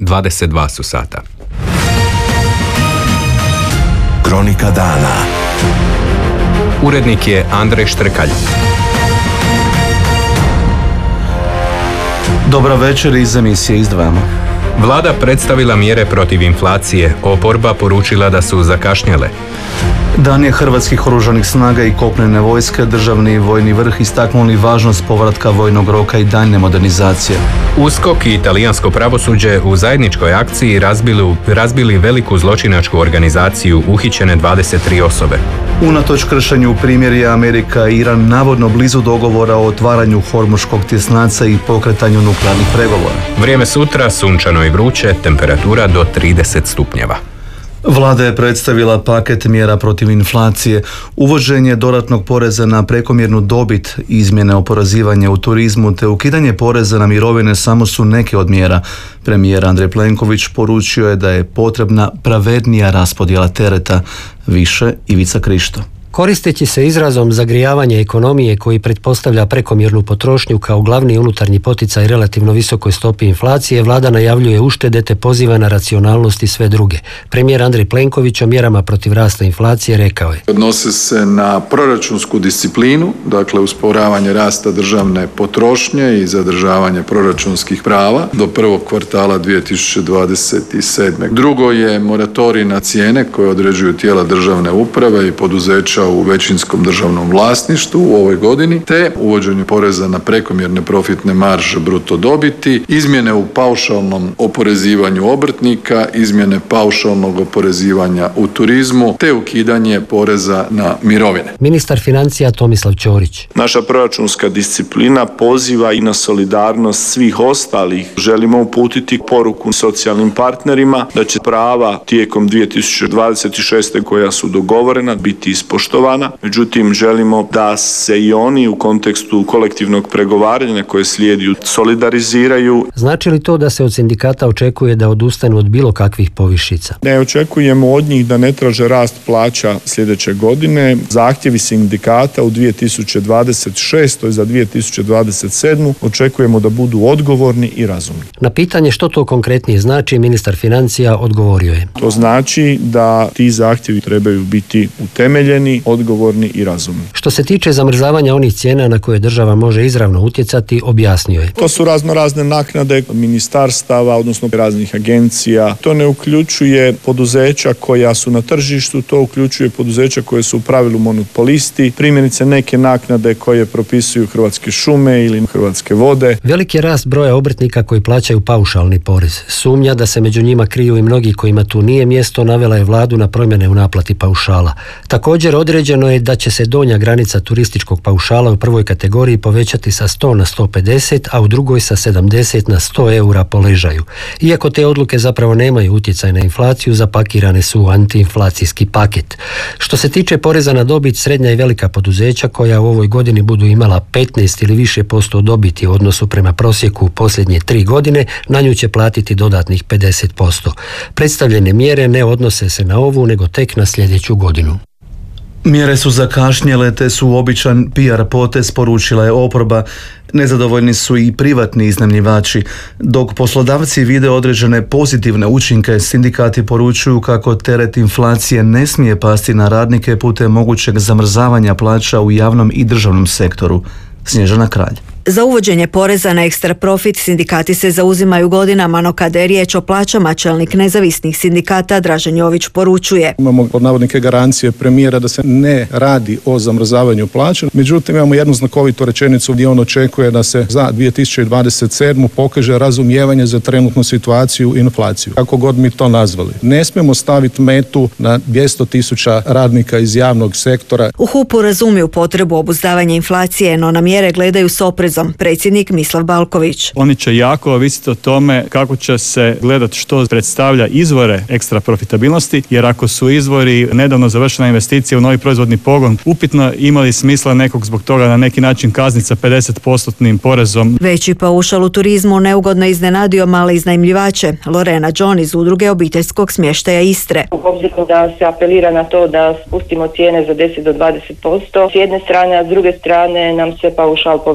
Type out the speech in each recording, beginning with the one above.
22 su sata. Kronika dana. Urednik je Andrej Štrkalj. Dobra večer, iz emisije izdvajamo. Vlada predstavila mjere protiv inflacije, oporba poručila da su zakašnjele. Dan je Hrvatskih oružanih snaga i kopnene vojske, državni i vojni vrh istaknuli važnost povratka vojnog roka i daljnje modernizacije. USKOK i italijansko pravosuđe u zajedničkoj akciji razbili veliku zločinačku organizaciju, uhićene 23 osobe. Unatoč kršenju primirja, Amerika i Iran navodno blizu dogovora o otvaranju Hormuškog tjesnaca i pokretanju nuklearnih pregovora. Vrijeme sutra sunčano i vruće, temperatura do 30 stupnjeva. Vlada je predstavila paket mjera protiv inflacije, uvođenje dodatnog poreza na prekomjernu dobit, izmjene oporezivanja u turizmu te ukidanje poreza na mirovine samo su neke od mjera. Premijer Andrej Plenković poručio je da je potrebna pravednija raspodjela tereta. Više Ivica Krišto. Koristeći se izrazom zagrijavanje ekonomije koji pretpostavlja prekomjernu potrošnju kao glavni unutarnji poticaj relativno visokoj stopi inflacije, vlada najavljuje uštede te poziva na racionalnost i sve druge. Premijer Andrej Plenković o mjerama protiv rasta inflacije rekao je: odnose se na proračunsku disciplinu, dakle usporavanje rasta državne potrošnje i zadržavanje proračunskih prava do prvog kvartala 2027. Drugo je moratorij na cijene koje određuju tijela državne uprave i poduzeća u većinskom državnom vlasništvu u ovoj godini, te uvođenje poreza na prekomjerne profitne marže bruto dobiti, izmjene u paušalnom oporezivanju obrtnika, izmjene paušalnog oporezivanja u turizmu, te ukidanje poreza na mirovine. Ministar financija Tomislav Ćorić. Naša proračunska disciplina poziva i na solidarnost svih ostalih. Želimo uputiti poruku socijalnim partnerima da će prava tijekom 2026. koja su dogovorena biti ispoštovana. Međutim, želimo da se i oni u kontekstu kolektivnog pregovaranja koje slijedi solidariziraju. Znači li to da se od sindikata očekuje da odustanu od bilo kakvih povišica? Ne očekujemo od njih da ne traže rast plaća sljedeće godine. Zahtjevi sindikata u 2026. za 2027. očekujemo da budu odgovorni i razumni. Na pitanje što to konkretnije znači, ministar financija odgovorio je: to znači da ti zahtjevi trebaju biti utemeljeni, odgovorni i razumni. Što se tiče zamrzavanja onih cijena na koje država može izravno utjecati, objasnio je: to su razne naknade ministarstava, odnosno raznih agencija. To ne uključuje poduzeća koja su na tržištu, to uključuje poduzeća koje su u pravilu monopolisti, primjerice neke naknade koje propisuju Hrvatske šume ili Hrvatske vode. Veliki je rast broja obrtnika koji plaćaju paušalni porez. Sumnja da se među njima kriju i mnogi kojima tu nije mjesto navela je vladu na promjene u naplati paušala. Također određeno je da će se donja granica turističkog paušala u prvoj kategoriji povećati sa 100 na 150, a u drugoj sa 70 na 100 eura po ležaju. Iako te odluke zapravo nemaju utjecaj na inflaciju, zapakirane su u antiinflacijski paket. Što se tiče poreza na dobit, srednja i velika poduzeća koja u ovoj godini budu imala 15 ili više posto dobiti u odnosu prema prosjeku u posljednje 3 godine, na nju će platiti dodatnih 50%. Predstavljene mjere ne odnose se na ovu, nego tek na sljedeću godinu. Mjere su zakašnjele te su običan PR potez, poručila je oporba. Nezadovoljni su i privatni iznajmljivači. Dok poslodavci vide određene pozitivne učinke, sindikati poručuju kako teret inflacije ne smije pasti na radnike putem mogućeg zamrzavanja plaća u javnom i državnom sektoru. Snježana Kralj. Za uvođenje poreza na ekstra profit sindikati se zauzimaju godinama, no kada je riječ o plaćama, čelnik nezavisnih sindikata Dražen Jović poručuje: imamo pod navodnike garancije premijera da se ne radi o zamrzavanju plaća, međutim imamo jednu znakovitu rečenicu gdje on očekuje da se za 2027. pokaže razumijevanje za trenutnu situaciju i inflaciju. Kako god mi to nazvali. Ne smijemo staviti metu na 200.000 radnika iz javnog sektora. U HUP-u razumiju potrebu obuzdavanja inflacije, no na mjere gledaju s oprezom. Predsjednik Mislav Balković. Oni će jako ovisiti o tome kako će se gledati što predstavlja izvore ekstra profitabilnosti, jer ako su izvori nedavno završena investicija u novi proizvodni pogon, upitno imali smisla nekog zbog toga na neki način kazniti sa 50% porezom. Veći paušal u turizmu neugodno iznenadio male iznajmljivače. Lorena John iz udruge obiteljskog smještaja Istre. Obzirom da se apelira na to da spustimo cijene za 10 do 20% s jedne strane, a s druge strane nam se paušal povećava kad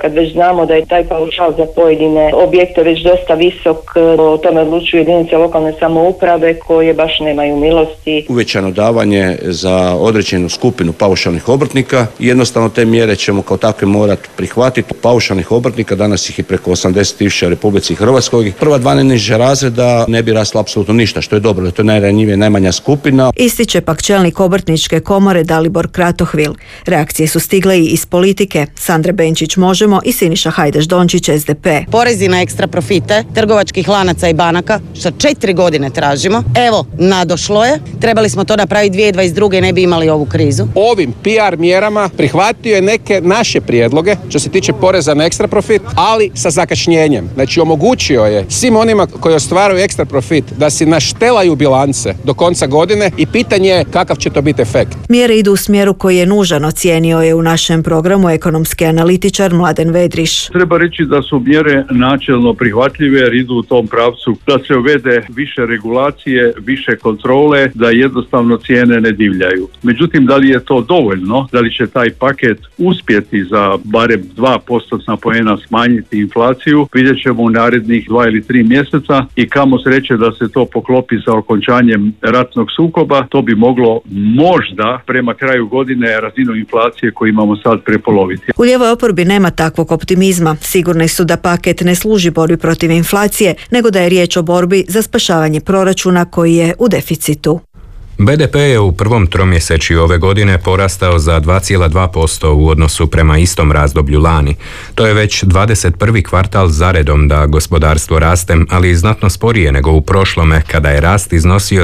kad već znamo da je taj paušal za pojedine objekte već dosta visok, o tome odlučuju jedinice lokalne samouprave koje baš nemaju milosti. Uvećano davanje za određenu skupinu paušalnih obrtnika i jednostavno te mjere ćemo kao takve morati prihvatiti. Paušalnih obrtnika, danas ih je preko 80.000 u Republici Hrvatskoj. Prva dva najniža razreda ne bi rasla apsolutno ništa, što je dobro, da to je najranjivija, najmanja skupina. Ističe pak čelnik Obrtničke komore Dalibor Kratohvil. Reakcije su stigle i iz politike. Sandra Benčić Možemo i Siniša Hajdaš Dončić SDP. Porezi na ekstra profite trgovačkih lanaca i banaka, što 4 godine tražimo. Evo, nadošlo je. Trebali smo to napraviti 2022. i ne bi imali ovu krizu. Ovim PR mjerama prihvatio je neke naše prijedloge što se tiče poreza na ekstra profit, ali sa zakašnjenjem. Znači omogućio je svim onima koji ostvaruju ekstra profit da si naštelaju bilance do konca godine i pitanje je kakav će to biti efekt. Mjere idu u smjeru koji je nužan, ocijenio je u našem programu ekonomski analitičar Mladen Vedriš. Treba reći da su mjere načelno prihvatljive jer idu u tom pravcu da se uvede više regulacije, više kontrole, da jednostavno cijene ne divljaju. Međutim, da li je to dovoljno, da li će taj paket uspjeti za barem 2% poena smanjiti inflaciju, vidjet ćemo u narednih 2 ili 3 mjeseca i kamo sreće da se to poklopi sa okončanjem ratnog sukoba, to bi moglo možda prema kraju godine razinu inflacije koju imamo sad prepoloviti. U lijevoj oporbi nema takvog optimizma. Sigurni su da paket ne služi borbi protiv inflacije, nego da je riječ o borbi za spašavanje proračuna koji je u deficitu. BDP je u prvom tromjesečju ove godine porastao za 2,2% u odnosu prema istom razdoblju lani. To je već 21. kvartal zaredom da gospodarstvo raste, ali znatno sporije nego u prošlome kada je rast iznosio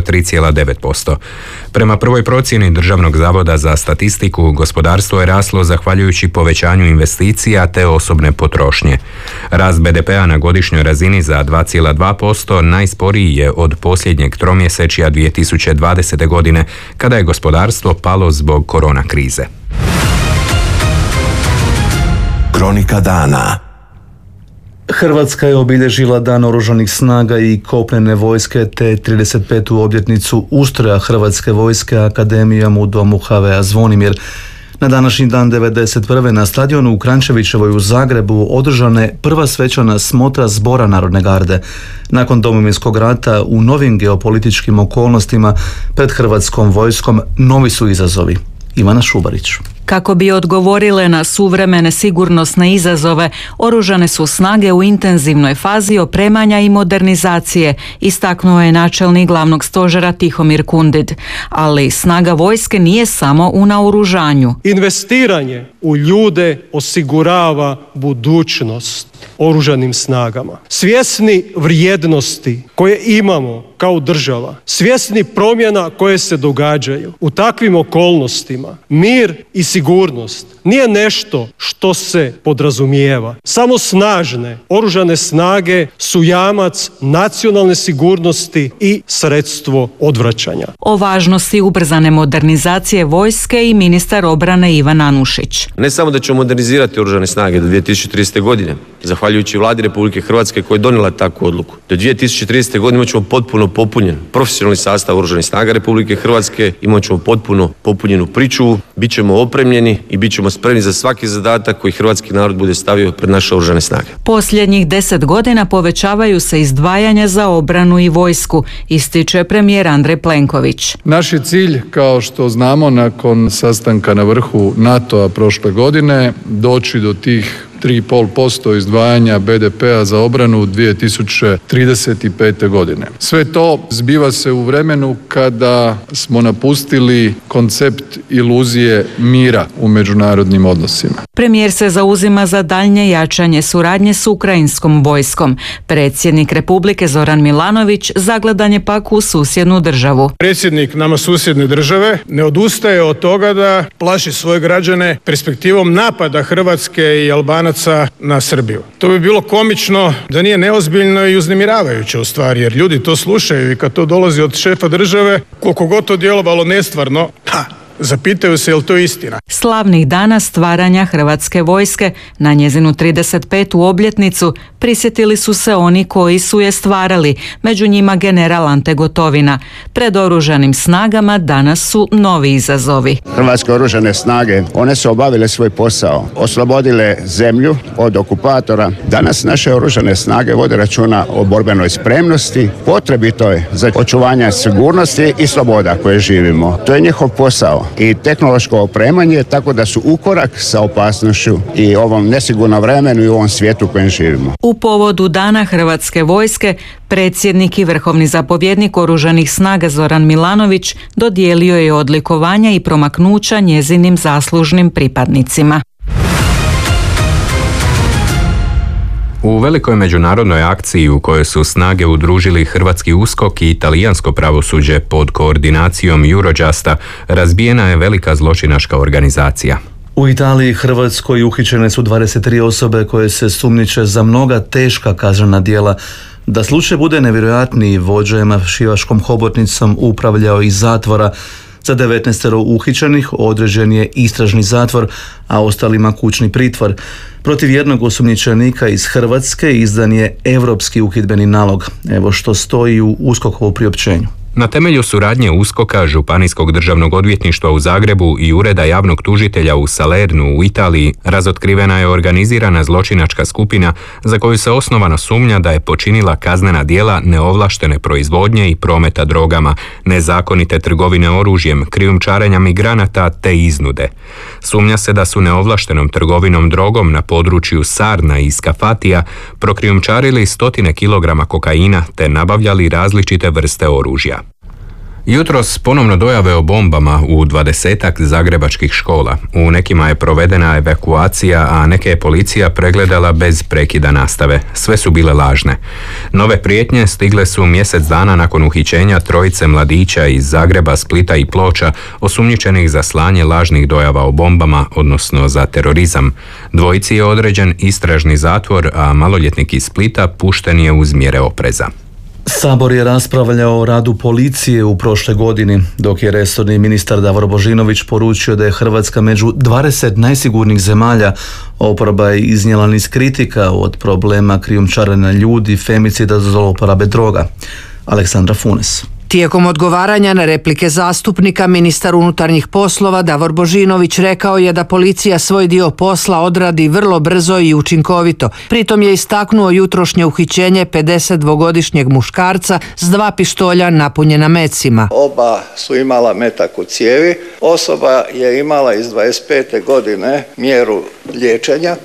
3,9%. Prema prvoj procjeni Državnog zavoda za statistiku, gospodarstvo je raslo zahvaljujući povećanju investicija te osobne potrošnje. Rast BDP-a na godišnjoj razini za 2,2% najsporiji je od posljednjeg tromjesečja 2020. godine, kada je gospodarstvo palo zbog korona krize. Kronika dana. Hrvatska je obilježila Dan oružanih snaga i kopnene vojske te 35. obljetnicu ustroja Hrvatske vojske akademijom u domu HVA Zvonimir. Na današnji dan 1991. na stadionu u Kranjčevićevoj u Zagrebu održana je prva svečana smotra Zbora Narodne garde. Nakon Domovinskog rata u novim geopolitičkim okolnostima pred Hrvatskom vojskom novi su izazovi. Ivana Šubarić. Kako bi odgovorile na suvremene sigurnosne izazove, oružane su snage u intenzivnoj fazi opremanja i modernizacije, istaknuo je načelnik glavnog stožera Tihomir Kundid. Ali snaga vojske nije samo u naoružanju. Investiranje u ljude osigurava budućnost oružanim snagama. Svjesni vrijednosti koje imamo kao država, svjesni promjena koje se događaju u takvim okolnostima, mir i sigurnost nije nešto što se podrazumijeva. Samo snažne oružane snage su jamac nacionalne sigurnosti i sredstvo odvraćanja. O važnosti ubrzane modernizacije vojske i ministar obrane Ivan Anušić. Ne samo da ćemo modernizirati oružane snage do 2030. godine, zahvaljujući Vladi Republike Hrvatske koja je donijela takvu odluku. Do 2030. godine imat ćemo potpuno popunjen profesionalni sastav oružanih snaga Republike Hrvatske, imat ćemo potpuno popunjenu pričuvu, bit ćemo opremljeni i bit ćemo spremni za svaki zadatak koji hrvatski narod bude stavio pred naše oružane snage. Posljednjih 10 godina povećavaju se izdvajanja za obranu i vojsku, ističe premijer Andrej Plenković. Naš je cilj, kao što znamo, nakon sastanka na vrhu NATO-a prošle godine, doći do tih 3,5% izdvajanja BDP-a za obranu 2035. godine. Sve to zbiva se u vremenu kada smo napustili koncept iluzije mira u međunarodnim odnosima. Premijer se zauzima za daljnje jačanje suradnje s ukrajinskom vojskom. Predsjednik Republike Zoran Milanović zagledan je pak u susjednu državu. Predsjednik nama susjedne države ne odustaje od toga da plaši svoje građane perspektivom napada Hrvatske i Albanaca na Srbiju. To bi bilo komično da nije neozbiljno i uznemiravajuće u stvari, jer ljudi to slušaju i kad to dolazi od šefa države, koliko god to djelovalo nestvarno, zapitaju se je li to istina. Slavnih dana stvaranja Hrvatske vojske na njezinu 35. obljetnicu Prisjetili su se oni koji su je stvarali, među njima general Ante Gotovina. Pred oružanim snagama danas su novi izazovi. Hrvatske oružane snage, one su obavile svoj posao, oslobodile zemlju od okupatora. Danas naše oružane snage vode računa o borbenoj spremnosti, potrebito je za očuvanje sigurnosti i sloboda koje živimo. To je njihov posao i tehnološko opremanje, tako da su ukorak sa opasnošću i ovom nesigurnom vremenu i u ovom svijetu u kojem živimo. U povodu Dana Hrvatske vojske, predsjednik i vrhovni zapovjednik Oružanih snaga Zoran Milanović dodijelio je odlikovanja i promaknuća njezinim zaslužnim pripadnicima. U velikoj međunarodnoj akciji u kojoj su snage udružili hrvatski USKOK i italijansko pravosuđe pod koordinacijom Eurojusta, razbijena je velika zločinačka organizacija. U Italiji i Hrvatskoj uhićene su 23 osobe koje se sumnjiče za mnoga teška kaznena djela. Da slučaj bude nevjerojatniji, vođa je mafijaškom hobotnicom upravljao iz zatvora. Za 19 uhićenih određen je istražni zatvor, a ostalima kućni pritvor. Protiv jednog osumnjičenika iz Hrvatske izdan je europski uhidbeni nalog. Evo što stoji u USKOK-ovu priopćenju. Na temelju suradnje USKOK-a, Županijskog državnog odvjetništva u Zagrebu i Ureda javnog tužitelja u Salernu u Italiji razotkrivena je organizirana zločinačka skupina za koju se osnovano sumnja da je počinila kaznena djela neovlaštene proizvodnje i prometa drogama, nezakonite trgovine oružjem, krijumčarenja migranata te iznude. Sumnja se da su neovlaštenom trgovinom drogom na području Sarna i Skafatija prokrijumčarili 100 kilograma kokaina te nabavljali različite vrste oružja. Jutros ponovno dojave o bombama u 20-ak zagrebačkih škola. U nekima je provedena evakuacija, a neke je policija pregledala bez prekida nastave. Sve su bile lažne. Nove prijetnje stigle su mjesec dana nakon uhićenja trojice mladića iz Zagreba, Splita i Ploča, osumnjičenih za slanje lažnih dojava o bombama, odnosno za terorizam. Dvojici je određen istražni zatvor, a maloljetnik iz Splita pušten je uz mjere opreza. Sabor je raspravljao o radu policije u prošle godini, dok je resorni ministar Davor Božinović poručio da je Hrvatska među 20 najsigurnijih zemalja. Oporba je iznijela niz kritika od problema krijumčarenja ljudi, femicida do zlouporabe droga. Aleksandra Funes. Tijekom odgovaranja na replike zastupnika, ministar unutarnjih poslova Davor Božinović rekao je da policija svoj dio posla odradi vrlo brzo i učinkovito. Pritom je istaknuo jutrošnje uhićenje 52-godišnjeg muškarca s 2 pištolja napunjena mecima. Oba su imala metak u cijevi. Osoba je imala iz 25. godine mjeru liječenja.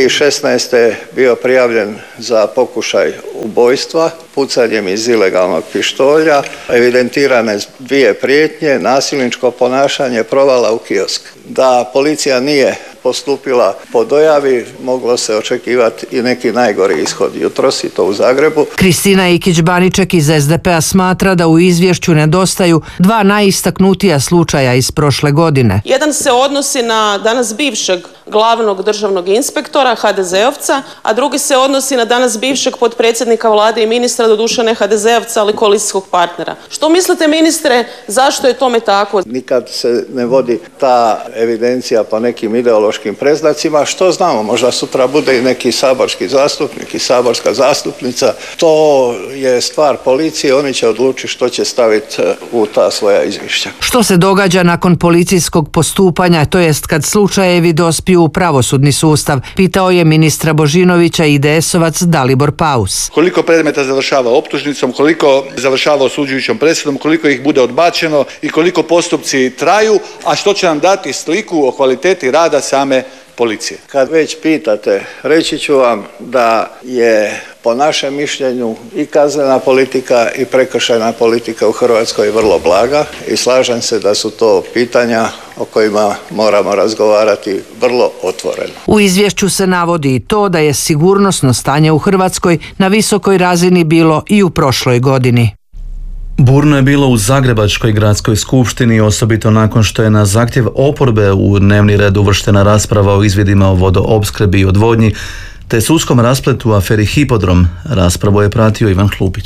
2016. je bio prijavljen za pokušaj ubojstva pucanjem iz ilegalnog pištolja. Evidentirane 2 prijetnje, nasilničko ponašanje, provala u kiosk. Da policija nije postupila po dojavi, moglo se očekivati i neki najgori ishod jutros i to u Zagrebu. Kristina Ikić-Baniček iz SDP-a smatra da u izvješću nedostaju 2 najistaknutija slučaja iz prošle godine. Jedan se odnosi na danas bivšeg glavnog državnog inspektora, HDZ-ovca, a drugi se odnosi na danas bivšeg potpredsjednika vlade i ministra, doduše ne HDZ-ovca, ali koalicijskog partnera. Što mislite, ministre, zašto je tome tako? Nikad se ne vodi ta evidencija po nekim ideološkim predznacima. Što znamo, možda sutra bude i neki saborski zastupnik i saborska zastupnica. To je stvar policije, oni će odlučiti što će staviti u ta svoja izvješća. Što se događa nakon policijskog postupanja, to jest kad slučajevi dospiju u pravosudni sustav, pitao je ministra Božinovića i IDS-ovac Dalibor Paus. Koliko predmeta završava optužnicom, koliko završava osuđujućom presudom, koliko ih bude odbačeno i koliko postupci traju, a što će nam dati sliku o kvaliteti rada same policije. Kad već pitate, reći ću vam da je po našem mišljenju i kaznena politika i prekršajna politika u Hrvatskoj vrlo blaga i slažem se da su to pitanja o kojima moramo razgovarati vrlo otvoreno. U izvješću se navodi i to da je sigurnosno stanje u Hrvatskoj na visokoj razini bilo i u prošloj godini. Burno je bilo u Zagrebačkoj gradskoj skupštini, osobito nakon što je na zahtjev oporbe u dnevni red uvrštena rasprava o izvidima o vodoopskrbi i odvodnji te sudskom raspletu u aferi Hipodrom. Raspravu je pratio Ivan Hlupić.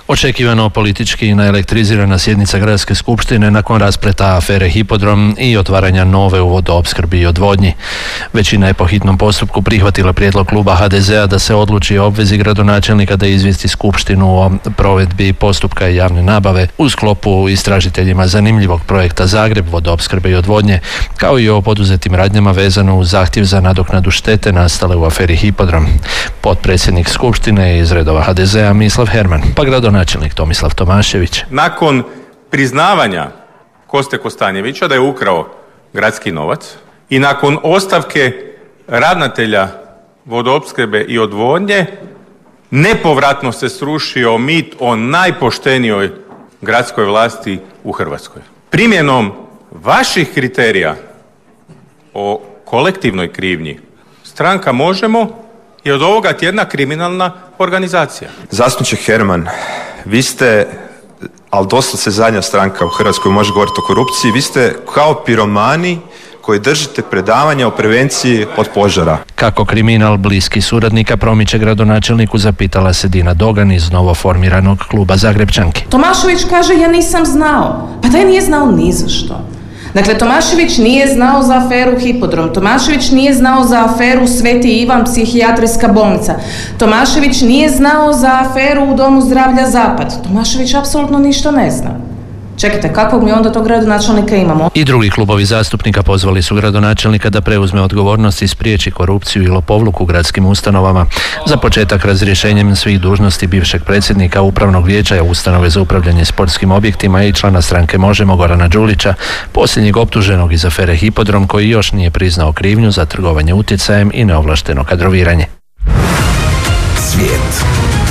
Očekivano politički naelektrizirana sjednica Gradske skupštine nakon raspleta afere Hipodrom i otvaranja nove u vodoopskrbi i odvodnji. Većina je po hitnom postupku prihvatila prijedlog kluba HDZ-a da se odluči o obvezi gradonačelnika da izvijesti skupštinu o provedbi postupka i javne nabave u sklopu istražiteljima zanimljivog projekta Zagreb vodoopskrbe i odvodnje, kao i o poduzetim radnjama vezano uz zahtjev za nadoknadu štete nastale u aferi Hipodrom. Potpredsjednik skupštine iz redova HDZ-a Mislav Herman, pa gradonačelnik Tomislav Tomašević. Nakon priznavanja Koste Kostanjevića da je ukrao gradski novac i nakon ostavke ravnatelja vodoopskrbe i odvodnje, nepovratno se srušio mit o najpoštenijoj gradskoj vlasti u Hrvatskoj. Primjenom vaših kriterija o kolektivnoj krivnji stranka Možemo je od ovoga tjedna kriminalna organizacija. Zastupniče Herman, vi ste, ali doslovce zadnja stranka u Hrvatskoj može govoriti o korupciji, vi ste kao piromani koji držite predavanja o prevenciji od požara. Kako kriminal bliski suradnika promiče gradonačelniku, zapitala se Dina Dogan iz novoformiranog kluba Zagrepčanki. Tomašević kaže ja nisam znao. Pa taj nije znao ni za što. Dakle, Tomašević nije znao za aferu Hipodrom, Tomašević nije znao za aferu Sveti Ivan, psihijatrijska bolnica, Tomašević nije znao za aferu u Domu zdravlja Zapad, Tomašević apsolutno ništa ne zna. Čekajte, kakvog mi onda tog gradonačelnika imamo? I drugi klubovi zastupnika pozvali su gradonačelnika da preuzme odgovornost i spriječi korupciju i lopovluk u gradskim ustanovama. Za početak razrješenjem svih dužnosti bivšeg predsjednika Upravnog vijeća ustanove za upravljanje sportskim objektima i člana stranke Možemo Gorana Đulića, posljednjeg optuženog iz afere Hipodrom, koji još nije priznao krivnju za trgovanje utjecajem i neovlašteno kadroviranje. Svijet.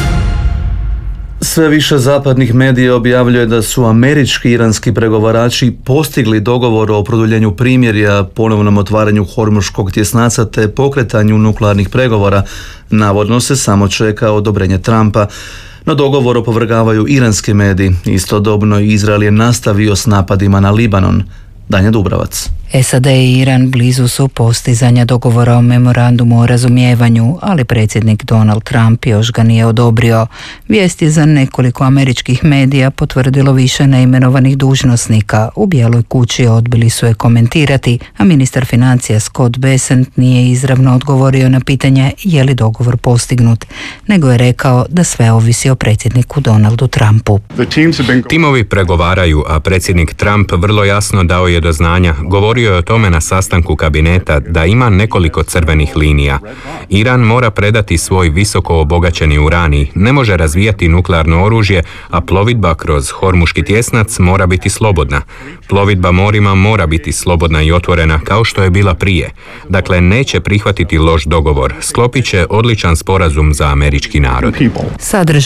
Sve više zapadnih medija objavljuje da su američki i iranski pregovarači postigli dogovor o produljenju primirja, ponovnom otvaranju Hormuškog tjesnaca te pokretanju nuklearnih pregovora. Navodno se samo čeka odobrenje Trumpa. No dogovor opovrgavaju iranski mediji. Istodobno Izrael je nastavio s napadima na Libanon. Danja Dubravac. SAD i Iran blizu su postizanja dogovora o memorandumu o razumijevanju, ali predsjednik Donald Trump još ga nije odobrio. Vijest je za nekoliko američkih medija potvrdilo više neimenovanih dužnosnika. U Bijeloj kući odbili su je komentirati, a ministar financija Scott Bessent nije izravno odgovorio na pitanje je li dogovor postignut, nego je rekao da sve ovisi o predsjedniku Donaldu Trumpu. Timovi pregovaraju, a predsjednik Trump vrlo jasno dao je do znanja, govorio je o tome na sastanku kabineta da ima nekoliko crvenih linija. Iran mora predati svoj visoko obogaćeni uranij, ne može razvijati nuklearno oružje, a plovidba kroz Hormuški tjesnac mora biti slobodna. Plovidba morima mora biti slobodna i otvorena kao što je bila prije. Dakle, neće prihvatiti loš dogovor. Sklopit će odličan sporazum za američki narod.